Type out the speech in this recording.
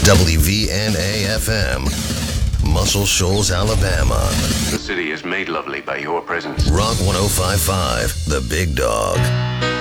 WVNA-FM, Muscle Shoals, Alabama. The city is made lovely by your presence. Rock 105.5, The Big Dog.